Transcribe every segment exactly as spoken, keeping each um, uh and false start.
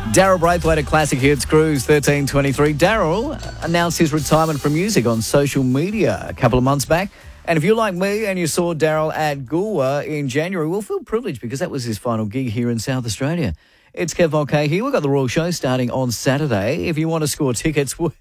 Daryl Braithwaite at Classic Hits Cruise thirteen twenty-three. Daryl announced his retirement from music on social media a couple of months back. And if you're like me and you saw Daryl at Goolwa in January, we'll feel privileged because that was his final gig here in South Australia. It's Kev Mulcahy here. We've got the Royal Show starting on Saturday. If you want to score tickets, well,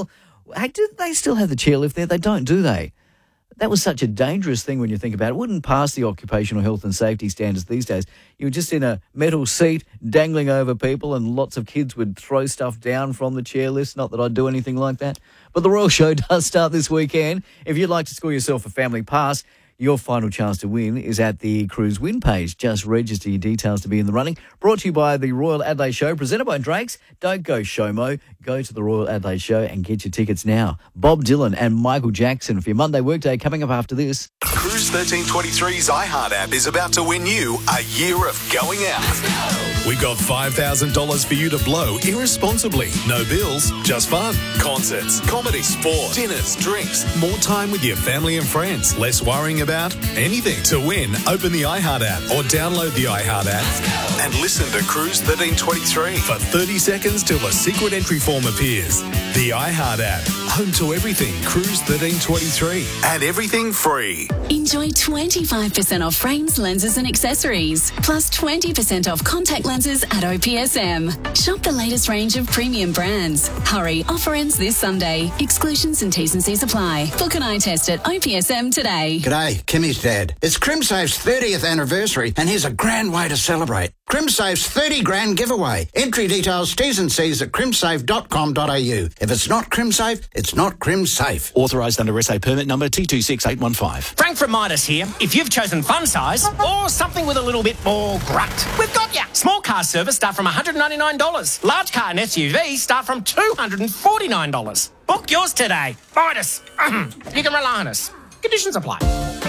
hey, do they still have the chairlift there? They don't, do they? That was such a dangerous thing when you think about it. It wouldn't pass the occupational health and safety standards these days. You were just in a metal seat dangling over people and lots of kids would throw stuff down from the chairlifts. Not that I'd do anything like that. But the Royal Show does start this weekend. If you'd like to score yourself a family pass, your final chance to win is at the Cruise Win page. Just register your details to be in the running. Brought to you by the Royal Adelaide Show, presented by Drake's. Don't go Showmo. Go to the Royal Adelaide Show and get your tickets now. Bob Dylan and Michael Jackson for your Monday workday coming up after this. Cruise thirteen twenty-three's iHeart app is about to win you a year of going out. We got five thousand dollars for you to blow irresponsibly. No bills, just fun. Concerts, comedy, sport, dinners, drinks, more time with your family and friends. Less worrying about anything. To win, open the iHeart app or download the iHeart app and listen to Cruise thirteen twenty-three for thirty seconds till a secret entry form appears. The iHeart app, home to everything Cruise thirteen twenty-three and everything free. Enjoy twenty-five percent off frames, lenses and accessories, plus twenty percent off contact lenses at O P S M. Shop the latest range of premium brands. Hurry, offer ends this Sunday. Exclusions and T's and C's apply. Book an eye test at O P S M today. G'day, Kimmy's dad. It's CrimSafe's thirtieth anniversary and here's a grand way to celebrate. CrimSafe's thirty grand giveaway. Entry details, T's and C's at crimsafe dot com dot a u. If it's not CrimSafe, it's not CrimSafe. Authorised under S A permit number T two six eight one five. Frank from Midas here. If you've chosen fun size or something with a little bit more grunt, we've got ya. Small car service start from one hundred ninety-nine dollars. Large car and S U V start from two hundred forty-nine dollars. Book yours today. Midas. You can rely on us. Conditions apply.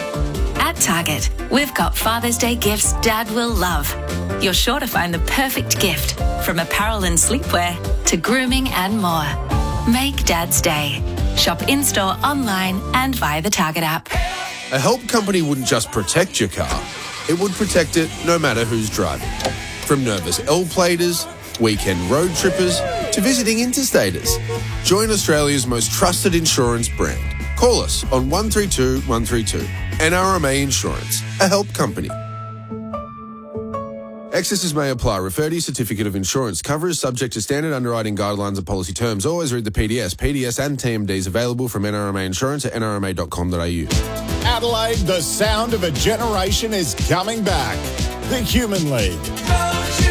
At Target, we've got Father's Day gifts Dad will love. You're sure to find the perfect gift, from apparel and sleepwear to grooming and more. Make Dad's day. Shop in-store, online and via the Target app. A help company wouldn't just protect your car, it would protect it no matter who's driving. From nervous L-platers, weekend road trippers, to visiting interstaters. Join Australia's most trusted insurance brand. Call us on one three two one three two. N R M A Insurance, a help company. Excesses may apply. Refer to your certificate of insurance. Cover is subject to standard underwriting guidelines and policy terms. Always read the P D S. P D S and T M Ds available from N R M A Insurance at N R M A dot com dot a u. Adelaide, the sound of a generation is coming back. The Human League.